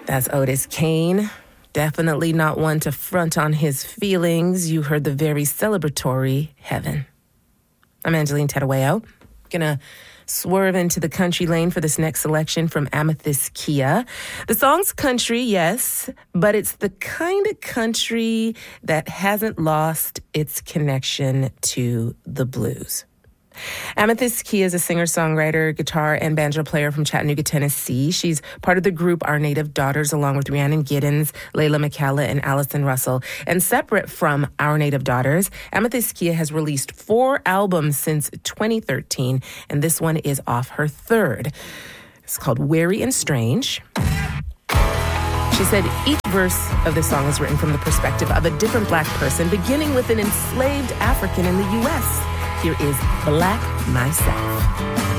That's Otis Kane. Definitely not one to front on his feelings. You heard the very celebratory Heaven. I'm Angeline Tedaweo. Gonna swerve into the country lane for this next selection from Amethyst Kia. The song's country, yes, but it's the kind of country that hasn't lost its connection to the blues. Amethyst Kia is a singer-songwriter, guitar, and banjo player from Chattanooga, Tennessee. She's part of the group Our Native Daughters, along with Rhiannon Giddens, Layla McCalla, and Allison Russell. And separate from Our Native Daughters, Amethyst Kia has released 4 albums since 2013, and this one is off her 3rd. It's called Wary and Strange. She said each verse of the song is written from the perspective of a different Black person, beginning with an enslaved African in the U.S. Here is Black Myself.